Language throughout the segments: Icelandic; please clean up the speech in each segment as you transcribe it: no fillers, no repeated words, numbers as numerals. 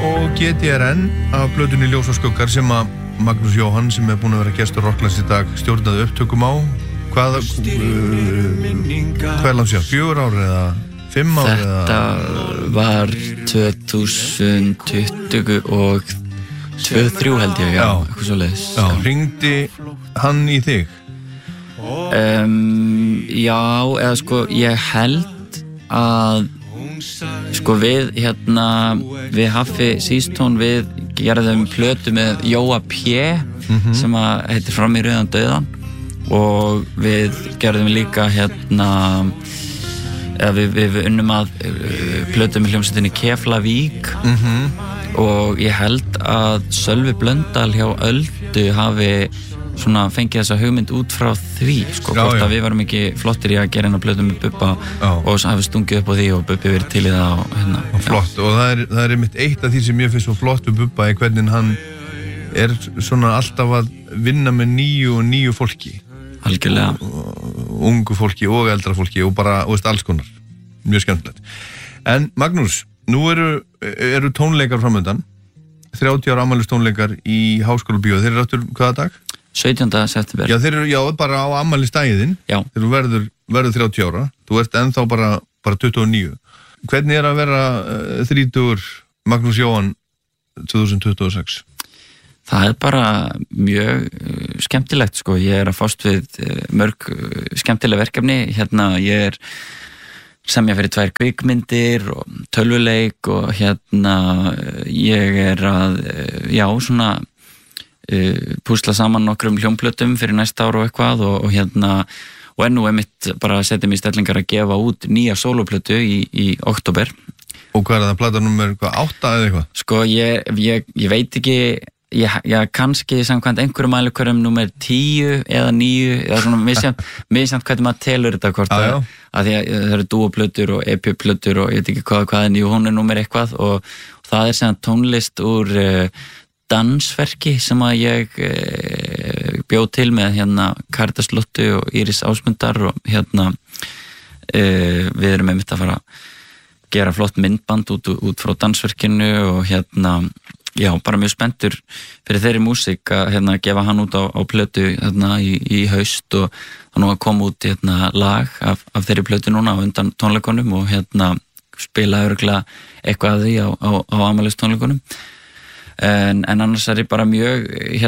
og GTRN af plötunni Ljós og skuggar sem að Magnús Jóhann sem búinn að vera gestur Rocklands í dag stjórnaði upptökum á. Hvað er langt síðan? 4 ár eða 5 ár? Þetta var 2020 og 2-3 held ég, já, eitthvað svoleiðis. Já, hringdi hann í þig? Já, eða sko, ég held að sko við Haffi Sístón við gerðum plötu með Jóa P sem að heitir Fram í rauðan dauðan og við gerðum líka við unnum að plötu með hljómsveitinni Keflavík og ég held að Sölvi Blöndal hjá Öldu hafi svona fengið þessa hugmynd út frá því sko, hvort að við varum ekki flottir í að gera hennar plötu með Bubba og hafi stungið upp á því og Bubbi verið til í það og flott, og það er einmitt eitt af því sem ég finnst svo flott við Bubba í hvernig hann er svona alltaf að vinna með nýju fólki algjörlega ungu fólki og eldra fólki og bara, alls konar mjög skemmtilegt. En Magnús, nú eru tónleikar framöndan 30 ára afmælistónleikar í Háskólabíó, þeir eru aftur hvaða dag? 17. september. Já, þeir eru bara á afmælisdaginn. Já. Þeir verður 30 ára. Þú ert ennþá bara 29. Hvernig er að vera 30 Magnús Jóhann 2026? Það er bara mjög skemmtilegt sko. Ég er að fást við mörg skemmtileg verkefni. Ég er semja fyrir 2 kvikmyndir og tölvuleik og ég er að púsla saman nokkrum hljómplötum fyrir næsta ár og eitthvað og nú einmitt bara setja mig í stellingar að gefa út nýja sólóplötu í október. Og hvað er það, plata númer 8 eða eitthvað? Sko ég veit ekki, ég kannski samkvæmt einhverjum mælikvörðum númer 10 eða 9 eða svona misjafnt hvernig maður telur þetta hvort að því að það eru dúoplötur og EP-plötur og ég veit ekki hvað en hún er númer eitthvað og það er sem tónlist úr dansverki sem að ég bjó til með Karitas Lottu og Íris Ásmundar og við erum einmitt að fara að gera flott myndband út frá dansverkinu og bara mjög spenntur fyrir þeirri músík að gefa hann út á plötu í haust og nú að koma út lag af þeirri plötu núna á undan tónleikunum og spila örugglega eitthvað að því á afmælistónleikunum. En annars er ég bara mjög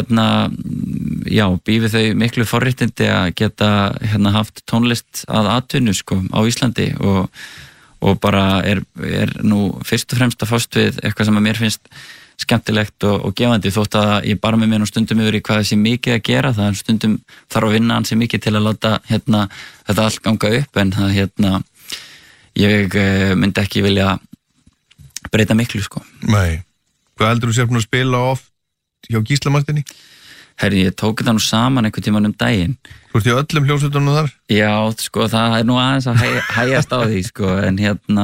býfið þau miklu forréttindi að geta haft tónlist að atvinnu sko á Íslandi og bara er nú fyrst og fremst að fást við eitthvað sem að mér finnst skemmtilegt og gefandi þótt að ég bara með mér stundum yfir í hvað þessi mikið að gera það er stundum þarf að vinna ansi mikið til að láta þetta allt ganga upp en það ég myndi ekki vilja breyta miklu sko. Nei. Hvað heldur þú sér búin að spila oft hjá Gísla Martini? Herri, ég tók þetta nú saman einhvern tímann daginn. Þú ert í öllum hljómsveitunum þar? Já, sko, það er nú aðeins að hægjast á því, sko, en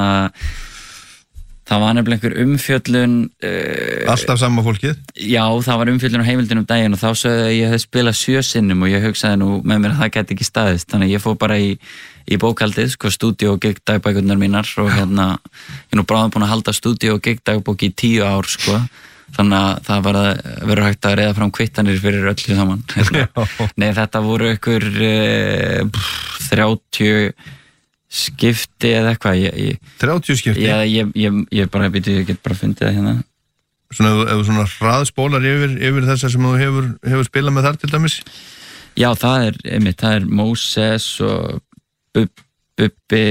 það var nefnilega einhver umfjöllun... Alltaf sama fólkið? Já, það var umfjöllun á Heimildinum daginn og þá sögðu að ég hefði spilað 7 sinnum og ég hugsaði nú með mér að það geti ekki staðist, þannig að ég fór bara í bókhaldið, sko, stúdíó og gig dagbækurnar mínar og ég nú bráðum búin að halda stúdíó og gig dagbók í 10 ár, sko, þannig að það var að vera hægt að reiða fram kvittanir fyrir öllu saman. Nei, þetta voru ykkur 30 skipti eða eitthvað. 30 skipti? Já, ég get bara fundið það hérna. Svona, ef þú svona hraðspólar yfir þessar sem þú hefur spilað með þar til dæmis? Já, það er Moses og Bubbi,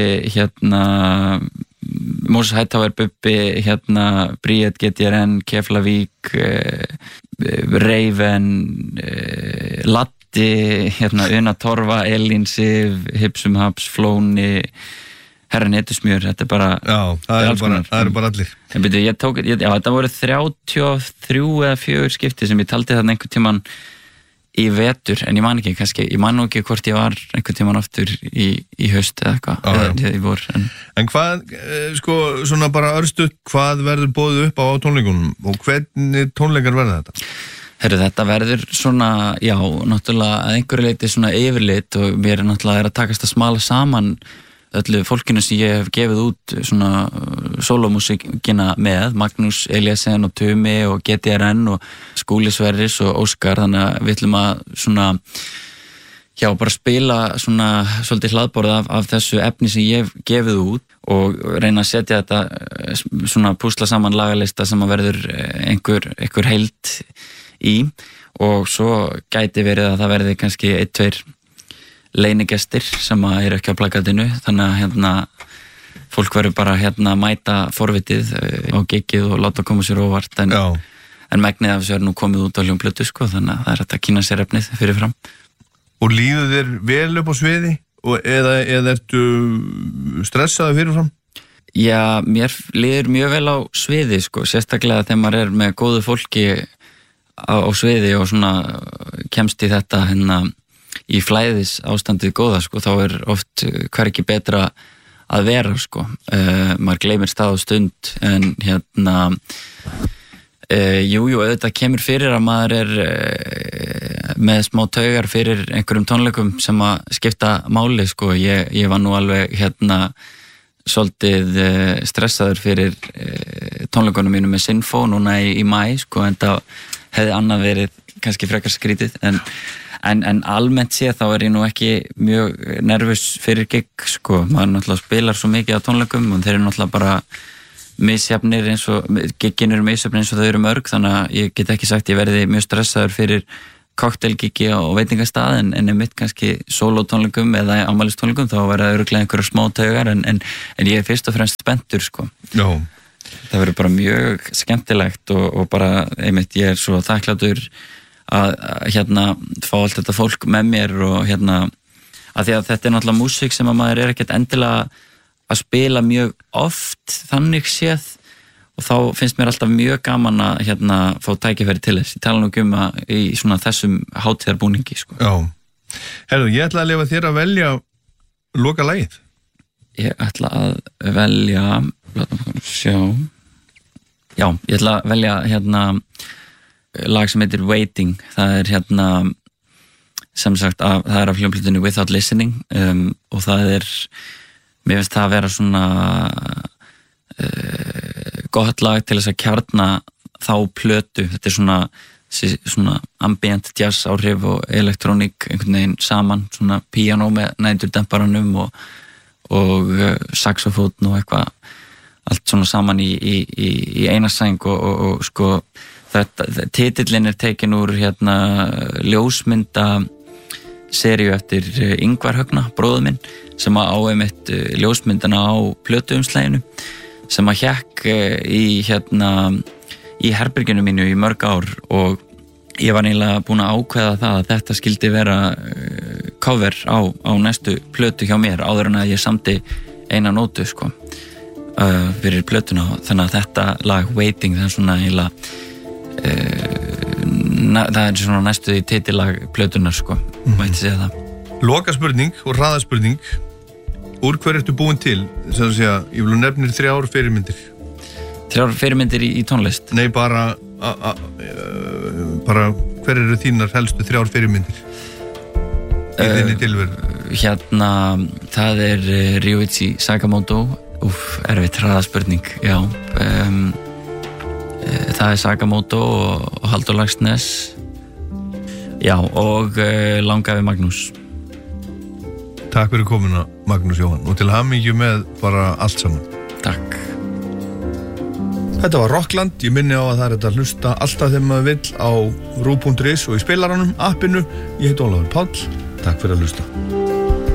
Moses Hightower, Bubbi, Bríet, GTRN, Keflavík, Raven, Latti, Una Torfa, Elín Sif, Hipsum Haps, Flóni, Herran Etusmjör, þetta er bara... Já, það eru bara allir. Þetta voru 33 eða 4 skipti sem ég taldi þarna einhvern tímann í vetur, en ég man ekki kannski, ég man nú ekki hvort ég var einhvern tímann aftur í haust eða eitthvað, eða í vor. En hvað, sko, svona bara örstutt, hvað verður boðið upp á tónleikunum og hvernig tónleikar verða þetta? Herru, þetta verður svona, já, náttúrulega að einhverju leiti svona yfirlit og mér náttúrulega að takast að smala saman öllu fólkinu sem ég hef gefið út svona sólómúsíkina með, Magnús Eliasen og Tumi og GTRN og Skúli Sverris og Óskar, þannig að við ætlum að svona bara spila svona svolítið hlaðborð af þessu efni sem ég hef gefið út og reyna að setja þetta svona púsla saman lagalista sem að verður einhver heild í og svo gæti verið að það verði kannski 1-2 leynigestir sem að eru ekki á plakatinu, þannig að fólk verður bara að mæta forvitið á giggið og láta koma sér óvart en megnið af þessu er nú komið út á hljómplötu sko, þannig að það er hægt að kynna sér efnið fyrirfram. Og líður þér vel upp á sviði eða ertu stressaði fyrirfram? Já, mér líður mjög vel á sviði sko, sérstaklega þegar maður er með góðu fólki á sviði og svona kemst í þetta í flæðis ástandið góða sko, þá er oft hvergi betra að vera sko, maður gleymir stað og stund en auðvitað kemur fyrir að maður er með smá taugar fyrir einhverjum tónleikum sem að skipta máli sko, ég var nú alveg svolítið stressaður fyrir tónleikunum mínum með Sinfó núna í maí sko, en það hefði annað verið kannski frekar skrítið en almennt séð þá er ég nú ekki mjög nervus fyrir gig sko, maður náttúrulega spilar svo mikið á tónleikum og þeir eru náttúrulega bara misjafnir eins og giggin eru misjafnir eins og þau eru mörg, þannig að ég get ekki sagt ég verði mjög stressaður fyrir koktelgiggi og veitingastað en einmitt kannski sólótónleikum eða afmælistónleikum þá verða örugglega einhverjar smá taugar en ég er fyrst og fremst spenntur sko. Já. Það verður bara mjög skemmtilegt og bara einmitt ég er svo þakklátur að fá allt þetta fólk með mér og að því að þetta er náttúrulega músík sem að maður er ekkert endilega að spila mjög oft þannig séð og þá finnst mér alltaf mjög gaman að fá tækifæri til þess. Ég tala nú um að í svona þessum hátíðarbúningi sko. Já. Herðu, ég ætla að leyfa þér að velja loka lagið. Ég ætla að velja ég ætla að velja lag sem heitir Waiting. Það er sem sagt það er af hljómplötunni Without Listening og það er mér finnst það að vera svona gott lag til þess að kjarna þá plötu. Þetta er svona ambient jazz áhrif og elektrónik einhvern veginn saman, svona píanó með næturdemparanum og saxofón og eitthvað allt svona saman í eina sæng og sko titillinn er tekin úr ljósmynda seríu eftir Ingvar Högna, bróður minn sem á einmitt ljósmyndana á plötuumslæginu sem að hékk í herberginu mínu í mörg ár og ég var eiginlega búin að ákveða það að þetta skildi vera cover á næstu plötu hjá mér áður en að ég samdi eina nótu sko fyrir plötuna, þannig að þetta lag Waiting, það er svona eiginlega það er svona næstu í titillag plötunar sko, mætti segja það. Loka spurning og hraðaspurning, úr hver ertu búin til? Sem að segja, ég vil nefnir 3 fyrirmyndir. 3 fyrirmyndir í tónlist? Nei, bara hver eru þínar helstu 3 fyrirmyndir í þinni tilveru? Það er Ryuichi Sakamoto. Erfitt hraðaspurning, já. Það er Sakamoto og Halldór Laxness. Já, og Langafi Magnús. Takk fyrir komuna, Magnús Jóhann, og til hamingju með bara allt saman. Takk. Þetta var Rockland, ég minni á að það er þetta að hlusta alltaf þegar maður vill á ru.is og í spilaranum, appinu. Ég heit Ólafur Páll, takk fyrir að hlusta.